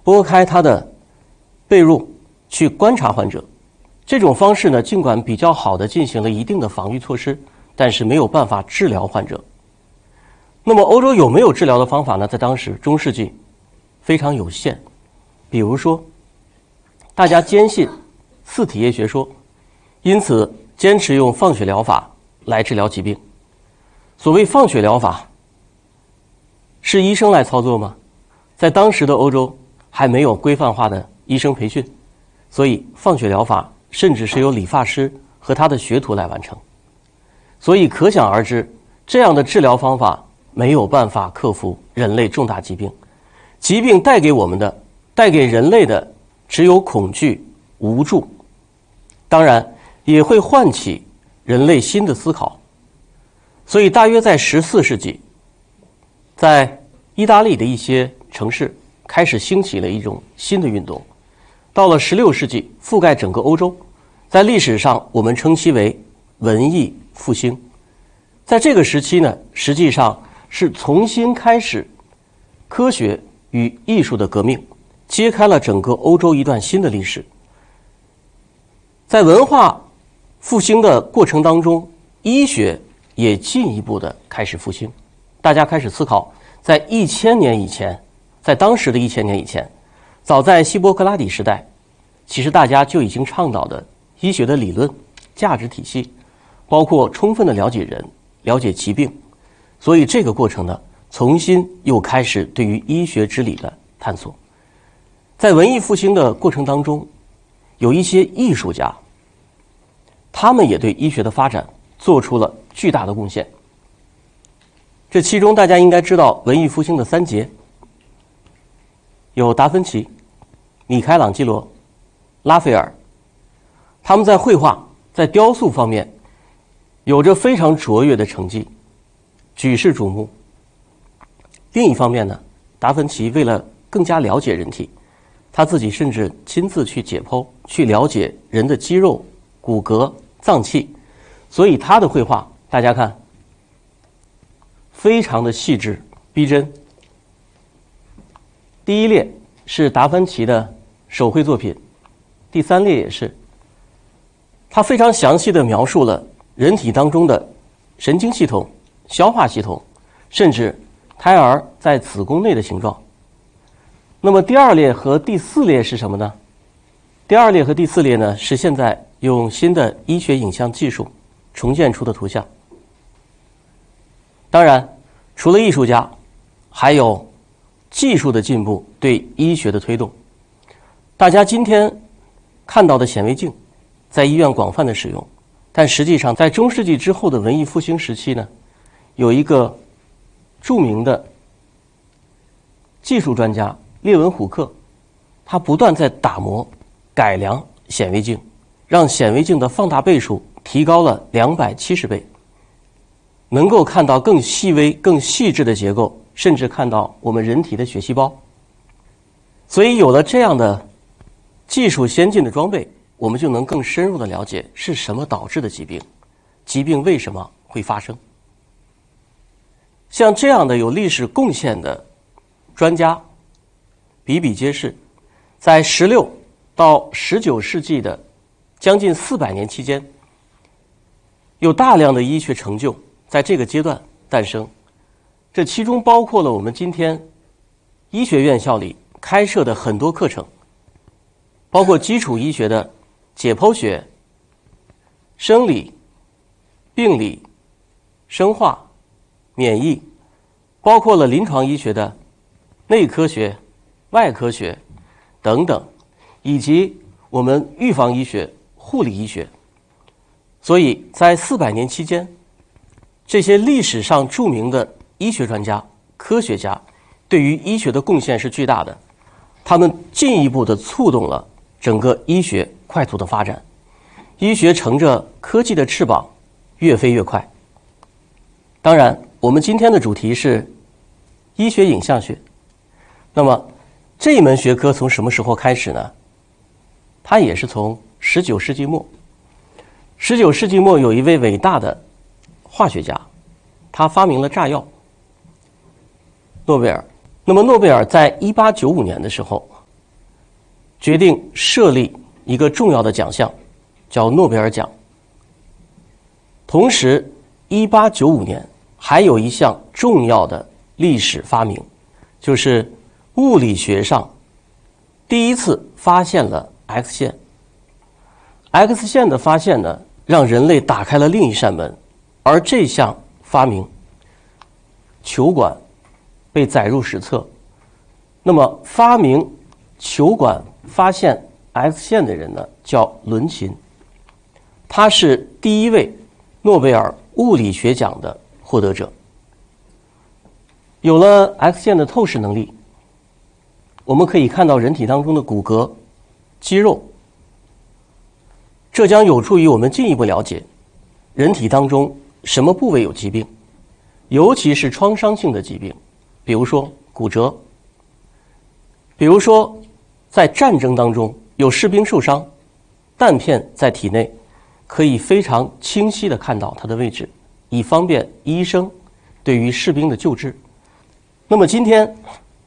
拨开他的被褥去观察患者。这种方式呢，尽管比较好的进行了一定的防御措施，但是没有办法治疗患者。那么欧洲有没有治疗的方法呢？在当时中世纪非常有限。比如说，大家坚信四体液学说，因此坚持用放血疗法来治疗疾病。所谓放血疗法，是医生来操作吗？在当时的欧洲还没有规范化的医生培训，所以放血疗法甚至是由理发师和他的学徒来完成。所以可想而知，这样的治疗方法没有办法克服人类重大疾病。疾病带给我们的，带给人类的只有恐惧、无助，当然也会唤起人类新的思考。所以大约在14世纪，在意大利的一些城市开始兴起了一种新的运动。到了16世纪，覆盖整个欧洲，在历史上我们称其为文艺复兴。在这个时期呢，实际上是重新开始科学与艺术的革命，揭开了整个欧洲一段新的历史。在文化复兴的过程当中，医学也进一步的开始复兴。大家开始思考，在1000年以前，在当时的1000年以前，早在希波克拉底时代，其实大家就已经倡导的医学的理论、价值体系，包括充分的了解人、了解疾病。所以这个过程呢，重新又开始对于医学之理的探索。在文艺复兴的过程当中，有一些艺术家，他们也对医学的发展做出了巨大的贡献。这其中大家应该知道文艺复兴的3杰，有达芬奇、米开朗基罗、拉斐尔。他们在绘画、在雕塑方面有着非常卓越的成绩，举世瞩目。另一方面呢，达芬奇为了更加了解人体，他自己甚至亲自去解剖，去了解人的肌肉、骨骼、脏器，所以他的绘画大家看非常的细致逼真。第一列是达芬奇的手绘作品，第3列也是。他非常详细地描述了人体当中的神经系统、消化系统，甚至胎儿在子宫内的形状。那么第2列和第4列是什么呢？第2列和第4列呢，是现在用新的医学影像技术重建出的图像。当然，除了艺术家，还有技术的进步对医学的推动。大家今天看到的显微镜在医院广泛的使用，但实际上在中世纪之后的文艺复兴时期呢，有一个著名的技术专家列文虎克，他不断在打磨改良显微镜，让显微镜的放大倍数提高了270倍，能够看到更细微、更细致的结构，甚至看到我们人体的血细胞。所以有了这样的技术先进的装备，我们就能更深入的了解是什么导致的疾病，疾病为什么会发生。像这样的有历史贡献的专家比比皆是。在16到19世纪的将近400年期间，有大量的医学成就在这个阶段诞生。这其中包括了我们今天医学院校里开设的很多课程，包括基础医学的解剖学、生理、病理、生化、免疫，包括了临床医学的内科学、外科学等等，以及我们预防医学、护理医学。所以在400年期间，这些历史上著名的医学专家、科学家对于医学的贡献是巨大的，他们进一步的触动了整个医学快速的发展，医学乘着科技的翅膀越飞越快。当然，我们今天的主题是医学影像学。那么这一门学科从什么时候开始呢？它也是从19世纪末。19世纪末有一位伟大的化学家，他发明了炸药，诺贝尔。那么诺贝尔在1895年的时候决定设立一个重要的奖项，叫诺贝尔奖。同时1895年还有一项重要的历史发明，就是物理学上第一次发现了 X 线。X 线的发现呢，让人类打开了另一扇门，而这项发明球管被载入史册。那么发明球管发现 X 线的人呢，叫伦琴，他是第一位诺贝尔物理学奖的获得者。有了 X 线的透视能力，我们可以看到人体当中的骨骼、肌肉，这将有助于我们进一步了解人体当中什么部位有疾病，尤其是创伤性的疾病，比如说骨折，比如说在战争当中有士兵受伤，弹片在体内，可以非常清晰地看到它的位置，以方便医生对于士兵的救治。那么今天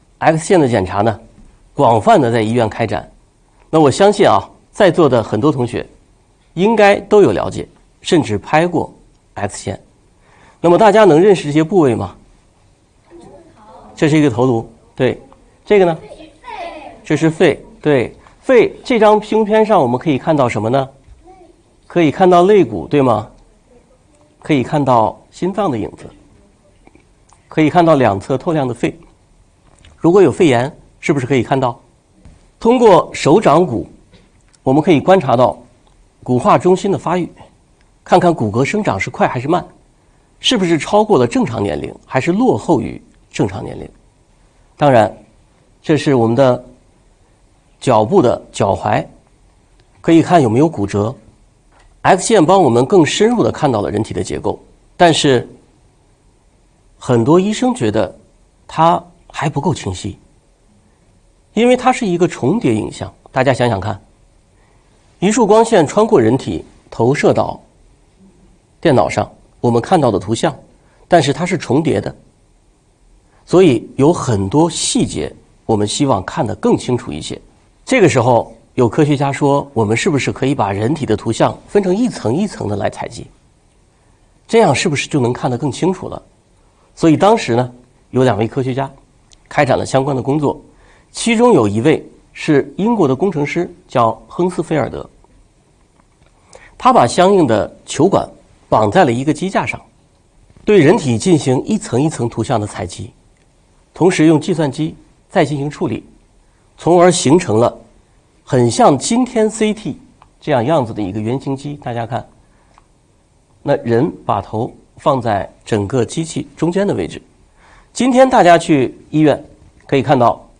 X 线的检查呢，广泛的在医院开展。那我相信在座的很多同学应该都有了解，甚至拍过 X 线。那么大家能认识这些部位吗？这是一个头颅，对。这个呢？这是肺，对。肺这张胸片上我们可以看到什么呢？可以看到肋骨，对吗？可以看到心脏的影子，可以看到两侧透亮的肺。如果有肺炎，是不是可以看到？通过手掌骨，我们可以观察到骨化中心的发育，看看骨骼生长是快还是慢，是不是超过了正常年龄，还是落后于正常年龄。当然，这是我们的脚部的脚踝，可以看有没有骨折。X 线帮我们更深入地看到了人体的结构，但是很多医生觉得它还不够清晰，因为它是一个重叠影像。大家想想看，一束光线穿过人体投射到电脑上，我们看到的图像，但是它是重叠的，所以有很多细节我们希望看得更清楚一些。这个时候有科学家说，我们是不是可以把人体的图像分成一层一层的来采集，这样是不是就能看得更清楚了？所以当时呢，有2位科学家开展了相关的工作，其中有一位是英国的工程师，叫亨斯菲尔德。他把相应的球管绑在了一个机架上，对人体进行一层一层图像的采集，同时用计算机再进行处理，从而形成了很像今天 CT 这样样子的一个圆形机。大家看，那人把头放在整个机器中间的位置。今天大家去医院可以看到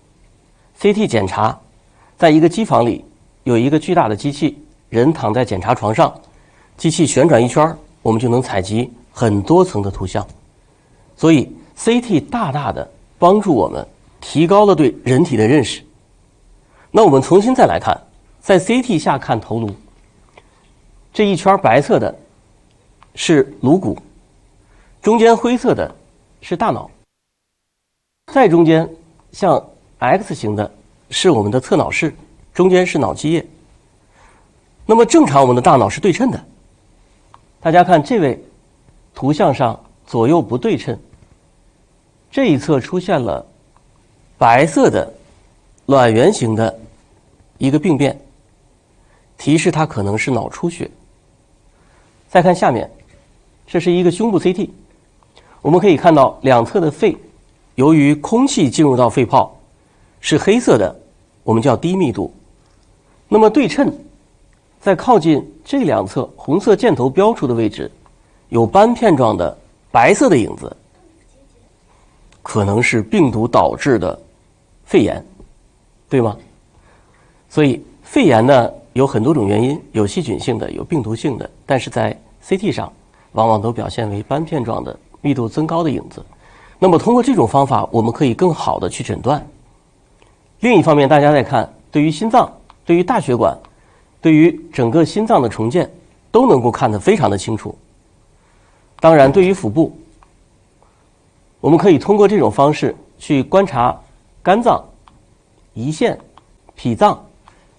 CT 检查，在一个机房里有一个巨大的机器，人躺在检查床上，机器旋转一圈，我们就能采集很多层的图像。所以 CT 大大的帮助我们提高了对人体的认识。那我们重新再来看，在 CT 下看头颅，这一圈白色的是颅骨，中间灰色的是大脑，在中间像 X 型的是我们的侧脑室，中间是脑基叶。那么正常我们的大脑是对称的，大家看这位图像上左右不对称，这一侧出现了白色的卵圆形的一个病变，提示它可能是脑出血。再看下面，这是一个胸部 CT， 我们可以看到两侧的肺，由于空气进入到肺泡是黑色的，我们叫低密度。那么对称，在靠近这两侧红色箭头标出的位置，有斑片状的白色的影子，可能是病毒导致的肺炎，对吗？所以肺炎呢有很多种原因，有细菌性的，有病毒性的，但是在 CT 上往往都表现为斑片状的密度增高的影子。那么通过这种方法，我们可以更好的去诊断。另一方面，大家再看，对于心脏，对于大血管，对于整个心脏的重建，都能够看得非常的清楚。当然，对于腹部，我们可以通过这种方式去观察肝脏、胰腺、脾脏、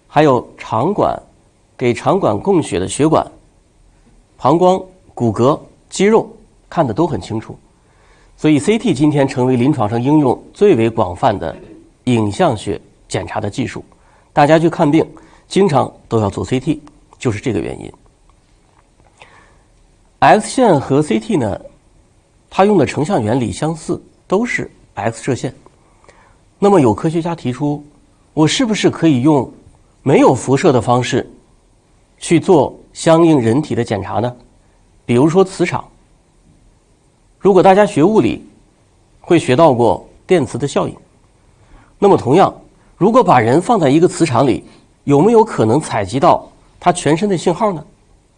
还有肠管、给肠管供血的血管、膀胱、骨骼、肌肉，看得都很清楚。所以 CT 今天成为临床上应用最为广泛的影像学检查的技术，大家去看病经常都要做 CT， 就是这个原因。X 线和 CT 呢，它用的成像原理相似，都是 X 射线。那么有科学家提出，我是不是可以用没有辐射的方式去做相应人体的检查呢？比如说磁场。如果大家学物理会学到过电磁的效应，那么同样，如果把人放在一个磁场里，有没有可能采集到他全身的信号呢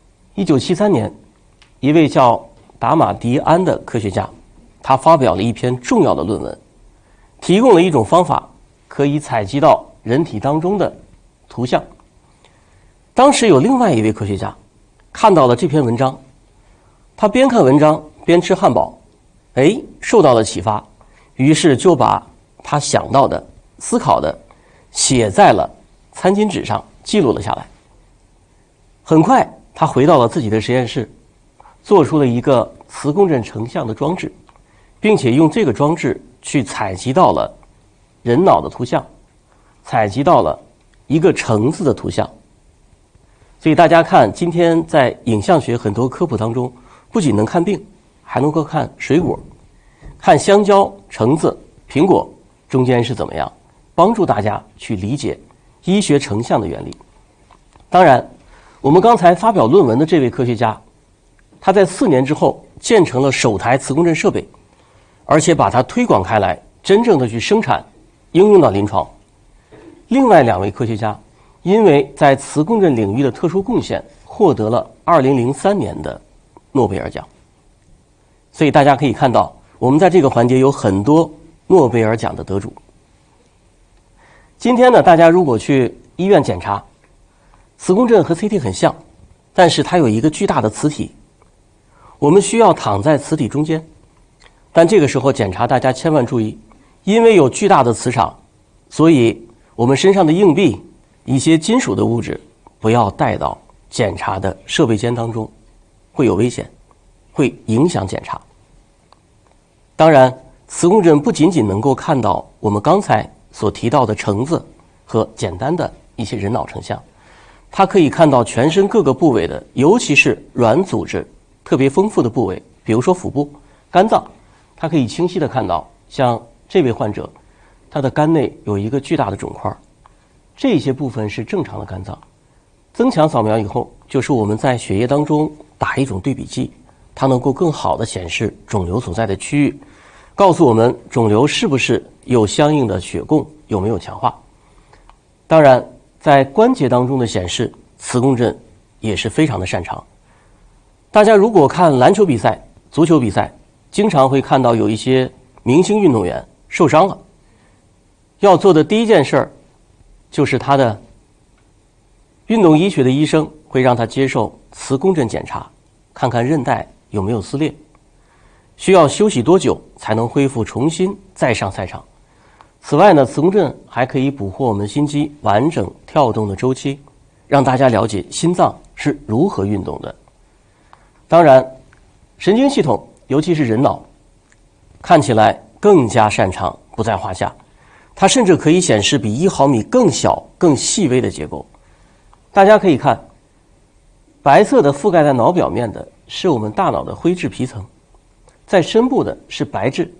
？1973年，一位叫达马迪安的科学家，他发表了一篇重要的论文，提供了一种方法可以采集到人体当中的图像。当时有另外一位科学家看到了这篇文章，他边看文章边吃汉堡，受到了启发，于是就把他想到的、思考的写在了餐巾纸上，记录了下来。很快他回到了自己的实验室，做出了一个磁共振成像的装置，并且用这个装置去采集到了人脑的图像，采集到了一个橙子的图像。所以大家看，今天在影像学很多科普当中，不仅能看病，还能够看水果，看香蕉、橙子、苹果中间是怎么样，帮助大家去理解医学成像的原理。当然，我们刚才发表论文的这位科学家，他在4年之后建成了首台磁共振设备，而且把它推广开来，真正的去生产，应用到临床。另外2位科学家因为在磁共振领域的特殊贡献，获得了2003年的诺贝尔奖。所以大家可以看到，我们在这个环节有很多诺贝尔奖的得主。今天呢，大家如果去医院检查，磁共振和 CT 很像，但是它有一个巨大的磁体，我们需要躺在磁体中间。但这个时候检查，大家千万注意，因为有巨大的磁场，所以我们身上的硬币、一些金属的物质不要带到检查的设备间当中，会有危险，会影响检查。当然，磁共振不仅仅能够看到我们刚才所提到的橙子和简单的一些人脑成像，它可以看到全身各个部位的，尤其是软组织特别丰富的部位，比如说腹部、肝脏，它可以清晰地看到，像这位患者，他的肝内有一个巨大的肿块，这些部分是正常的肝脏。增强扫描以后，就是我们在血液当中打一种对比剂，它能够更好地显示肿瘤所在的区域，告诉我们肿瘤是不是有相应的血供，有没有强化。当然，在关节当中的显示，磁共振也是非常的擅长。大家如果看篮球比赛、足球比赛，经常会看到有一些明星运动员受伤了，要做的第一件事儿就是他的运动医学的医生会让他接受磁共振检查，看看韧带有没有撕裂，需要休息多久才能恢复重新再上赛场。此外呢，磁共振还可以捕获我们心肌完整跳动的周期，让大家了解心脏是如何运动的。当然，神经系统尤其是人脑看起来更加擅长不在话下，它甚至可以显示比1毫米更小更细微的结构。大家可以看，白色的覆盖在脑表面的是我们大脑的灰质皮层，在深部的是白质。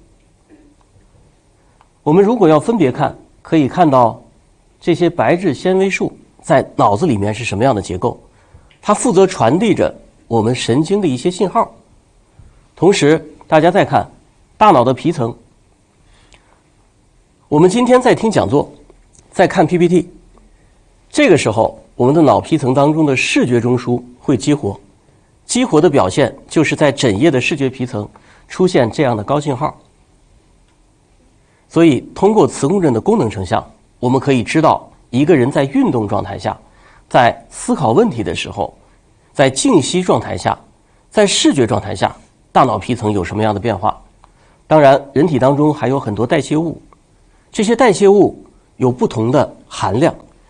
我们如果要分别看，可以看到这些白质纤维束在脑子里面是什么样的结构，它负责传递着我们神经的一些信号。同时大家再看大脑的皮层，我们今天在听讲座，在看 PPT， 这个时候我们的脑皮层当中的视觉中枢会激活，激活的表现就是在枕叶的视觉皮层出现这样的高信号。所以通过磁共振的功能成像，我们可以知道一个人在运动状态下，在思考问题的时候，在静息状态下，在视觉状态下，大脑皮层有什么样的变化。当然，人体当中还有很多代谢物，这些代谢物有不同的含量，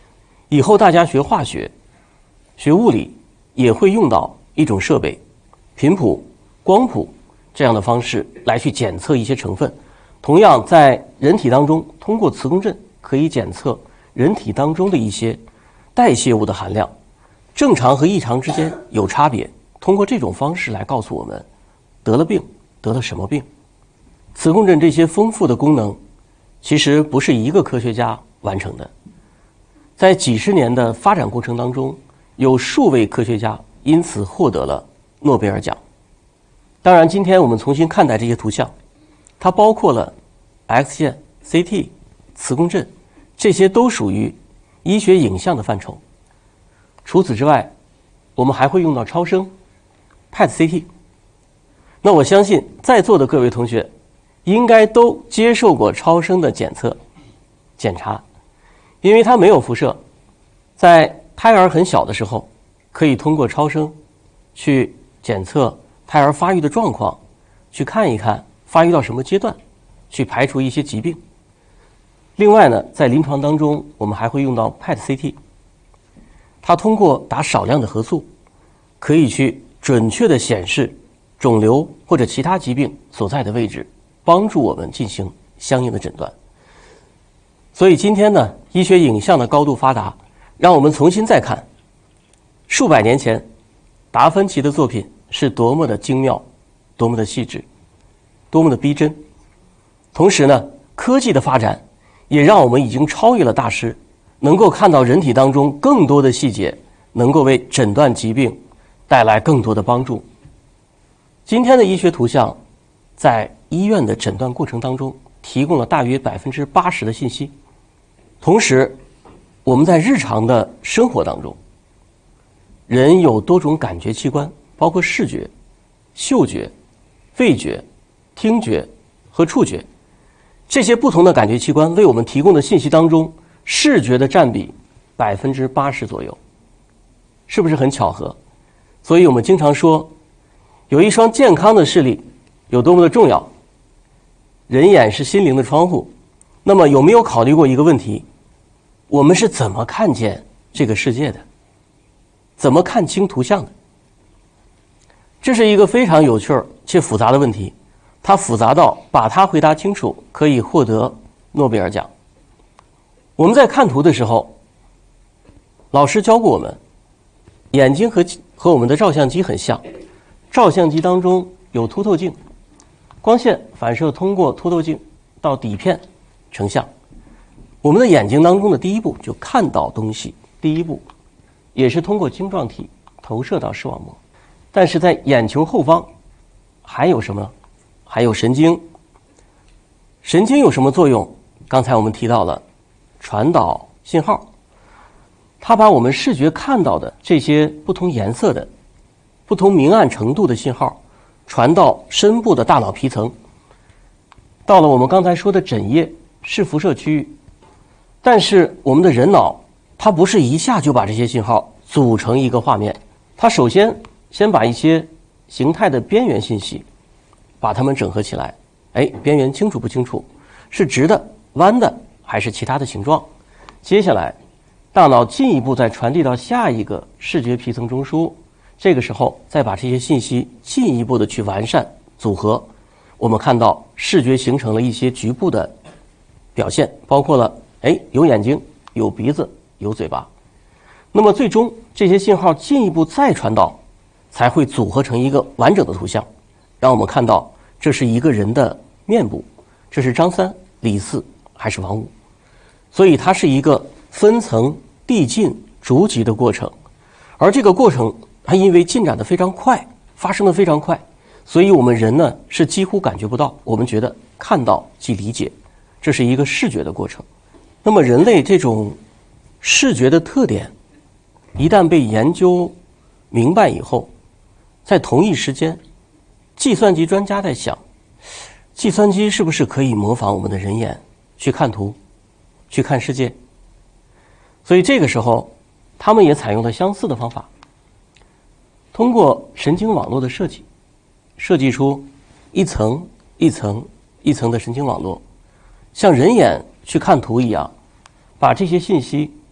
以后大家学化学、学物理也会用到一种设备，频谱、光谱这样的方式来去检测一些成分。同样在人体当中，通过磁共振可以检测人体当中的一些代谢物的含量，正常和异常之间有差别，通过这种方式来告诉我们得了病，得了什么病。磁共振这些丰富的功能其实不是一个科学家完成的，在几十年的发展过程当中，有数位科学家因此获得了诺贝尔奖。当然今天我们重新看待这些图像，它包括了 X 线、CT、磁共振，这些都属于医学影像的范畴。除此之外，我们还会用到超声、PET-CT。那我相信在座的各位同学应该都接受过超声的检查，因为它没有辐射，在胎儿很小的时候，可以通过超声去检测胎儿发育的状况，去看一看发育到什么阶段，去排除一些疾病。另外呢，在临床当中，我们还会用到 PET-CT， 它通过打少量的核素，可以去准确地显示肿瘤或者其他疾病所在的位置，帮助我们进行相应的诊断。所以今天呢，医学影像的高度发达，让我们重新再看数百年前达芬奇的作品是多么的精妙，多么的细致，多么的逼真。同时呢，科技的发展也让我们已经超越了大师，能够看到人体当中更多的细节，能够为诊断疾病带来更多的帮助。今天的医学图像在医院的诊断过程当中提供了大约80%的信息。同时我们在日常的生活当中，人有多种感觉器官，包括视觉、嗅觉、味觉、听觉和触觉。这些不同的感觉器官为我们提供的信息当中，视觉的占比80%左右，是不是很巧合？所以我们经常说，有一双健康的视力有多么的重要。人眼是心灵的窗户，那么有没有考虑过一个问题，我们是怎么看见这个世界的，怎么看清图像的？这是一个非常有趣且复杂的问题，它复杂到把它回答清楚可以获得诺贝尔奖。我们在看图的时候，老师教过我们，眼睛和我们的照相机很像，照相机当中有凸透镜，光线反射通过凸透镜到底片成像。我们的眼睛当中的第一步就看到东西，第一步也是通过晶状体投射到视网膜。但是在眼球后方还有什么？还有神经。神经有什么作用？刚才我们提到了传导信号，它把我们视觉看到的这些不同颜色的、不同明暗程度的信号传到深部的大脑皮层，到了我们刚才说的枕叶视辐射区域。但是我们的人脑它不是一下就把这些信号组成一个画面，它首先把一些形态的边缘信息把它们整合起来。边缘清楚不清楚，是直的、弯的还是其他的形状？接下来大脑进一步再传递到下一个视觉皮层中枢，这个时候再把这些信息进一步的去完善组合，我们看到视觉形成了一些局部的表现，包括了有眼睛、有鼻子、有嘴巴。那么最终这些信号进一步再传导，才会组合成一个完整的图像，让我们看到这是一个人的面部，这是张三、李四还是王五。所以它是一个分层递进逐级的过程，而这个过程它因为进展得非常快，发生得非常快，所以我们人呢是几乎感觉不到，我们觉得看到即理解，这是一个视觉的过程。那么人类这种视觉的特点一旦被研究明白以后，在同一时间，计算机专家在想，计算机是不是可以模仿我们的人眼去看图，去看世界？所以这个时候他们也采用了相似的方法，通过神经网络的设计出一层一层一层的神经网络，像人眼去看图一样，把这些信息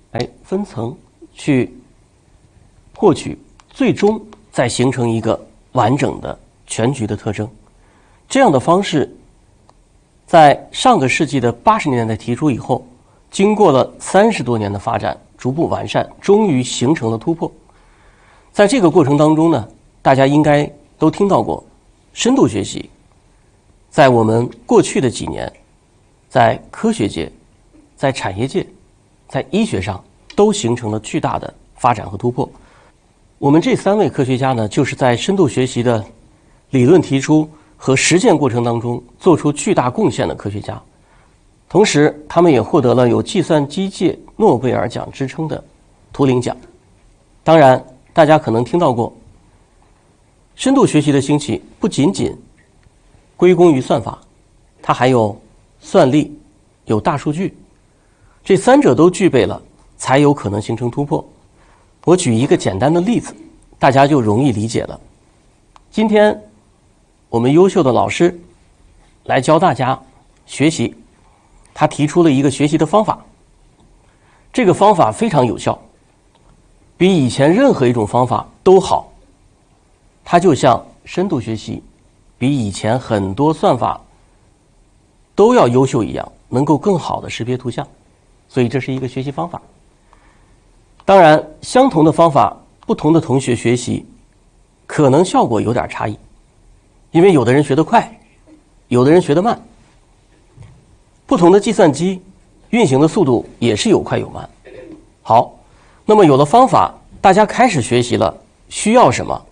分层去获取，最终再形成一个完整的全局的特征。这样的方式在上个世纪的80年代提出以后，经过了30多年的发展，逐步完善，终于形成了突破。在这个过程当中呢，大家应该都听到过，深度学习在我们过去的几年，在科学界、在产业界、在医学上都形成了巨大的发展和突破。我们这3位科学家呢，就是在深度学习的理论提出和实践过程当中做出巨大贡献的科学家，同时他们也获得了有计算机界诺贝尔奖之称的图灵奖。当然大家可能听到过，深度学习的兴起不仅仅归功于算法，它还有算力，有大数据，这3者都具备了，才有可能形成突破。我举一个简单的例子，大家就容易理解了。今天我们优秀的老师来教大家学习，他提出了一个学习的方法，这个方法非常有效，比以前任何一种方法都好。它就像深度学习比以前很多算法都要优秀一样，能够更好的识别图像，所以这是一个学习方法。当然相同的方法，不同的同学学习可能效果有点差异，因为有的人学得快，有的人学得慢，不同的计算机运行的速度也是有快有慢。好，那么有了方法，大家开始学习了，需要什么？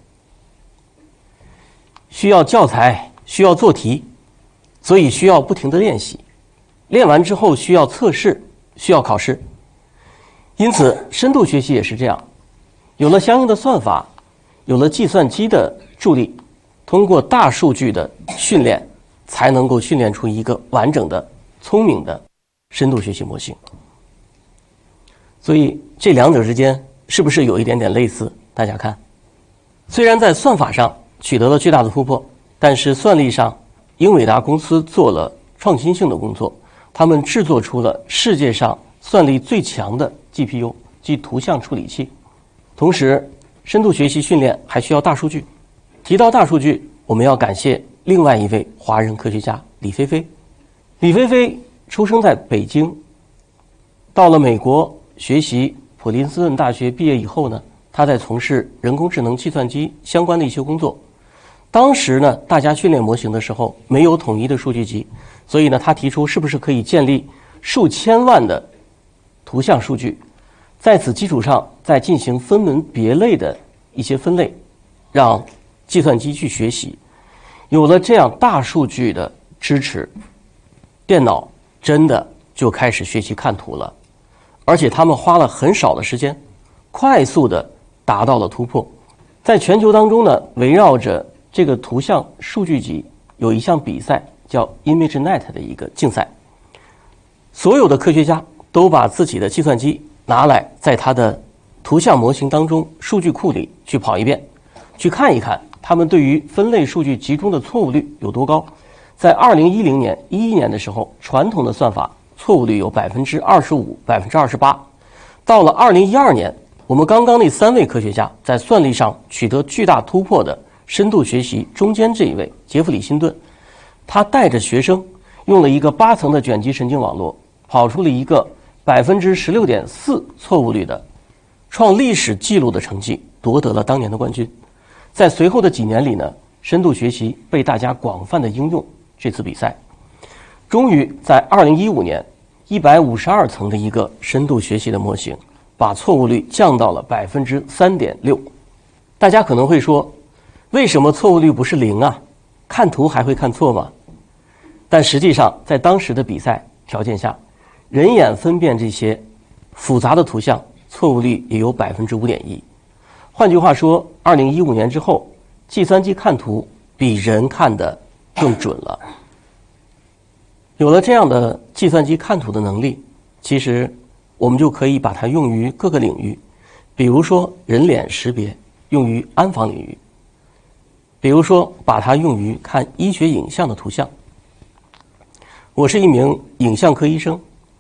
需要教材，需要做题，所以需要不停的练习，练完之后需要测试，需要考试。因此深度学习也是这样，有了相应的算法，有了计算机的助力，通过大数据的训练，才能够训练出一个完整的聪明的深度学习模型。所以这2者之间是不是有一点点类似？大家看，虽然在算法上取得了巨大的突破，但是算力上英伟达公司做了创新性的工作，他们制作出了世界上算力最强的 GPU 即图像处理器。同时深度学习训练还需要大数据。提到大数据，我们要感谢另外一位华人科学家李飞飞。李飞飞出生在北京，到了美国学习普林斯顿大学毕业以后呢，他在从事人工智能计算机相关的一些工作。当时呢，大家训练模型的时候没有统一的数据集，所以呢，他提出是不是可以建立数千万的图像数据，在此基础上再进行分门别类的一些分类，让计算机去学习。有了这样大数据的支持，电脑真的就开始学习看图了，而且他们花了很少的时间，快速的达到了突破。在全球当中呢，围绕着这个图像数据集有一项比赛叫 ImageNet 的一个竞赛，所有的科学家都把自己的计算机拿来在他的图像模型当中数据库里去跑一遍，去看一看他们对于分类数据集中的错误率有多高。在2010年、11年的时候，传统的算法错误率有 25%、28%。到了2012年，我们刚刚那3位科学家在算力上取得巨大突破的深度学习中间这一位杰弗里·辛顿，他带着学生用了一个8层的卷积神经网络，跑出了一个 16.4% 错误率的创历史记录的成绩，夺得了当年的冠军。在随后的几年里呢，深度学习被大家广泛的应用。这次比赛终于在2015年152层的一个深度学习的模型，把错误率降到了 3.6%。 大家可能会说，为什么错误率不是0啊？看图还会看错吗？但实际上在当时的比赛条件下，人眼分辨这些复杂的图像错误率也有 5.1%。 换句话说，2015年之后，计算机看图比人看的更准了。有了这样的计算机看图的能力，其实我们就可以把它用于各个领域，比如说人脸识别用于安防领域，比如说把它用于看医学影像的图像。我是一名影像科医生，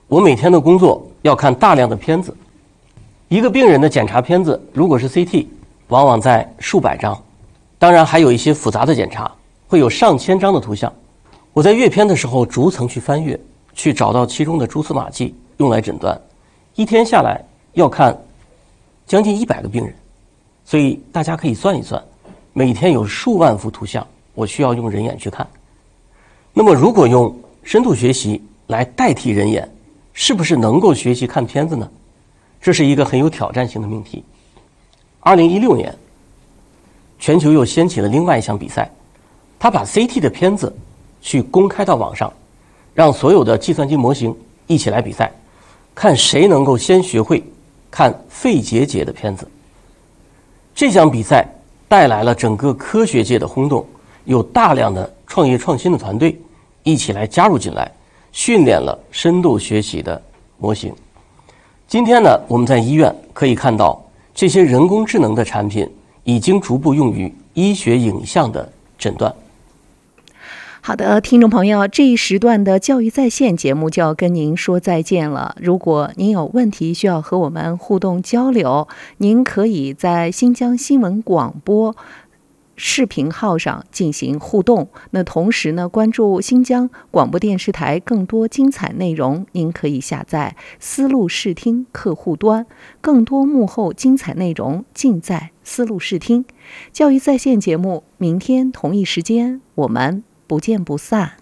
我每天的工作要看大量的片子，一个病人的检查片子如果是 CT， 往往在数百张，当然还有一些复杂的检查，会有上千张的图像。我在阅片的时候逐层去翻阅，去找到其中的蛛丝马迹，用来诊断。一天下来要看将近100个病人，所以大家可以算一算，每天有数万幅图像，我需要用人眼去看。那么如果用深度学习来代替人眼，是不是能够学习看片子呢？这是一个很有挑战性的命题。2016年，全球又掀起了另外一项比赛，他把 CT 的片子去公开到网上，让所有的计算机模型一起来比赛，看谁能够先学会看肺结节的片子。这项比赛带来了整个科学界的轰动，有大量的创业创新的团队一起来加入进来，训练了深度学习的模型。今天呢，我们在医院可以看到，这些人工智能的产品已经逐步用于医学影像的诊断。 好的，听众朋友，这一时段的教育在线节目就要跟您说再见了。如果您有问题需要和我们互动交流，您可以在新疆新闻广播视频号上进行互动。那同时呢，关注新疆广播电视台更多精彩内容，您可以下载丝路视听客户端，更多幕后精彩内容尽在丝路视听。教育在线节目，明天同一时间我们不见不散。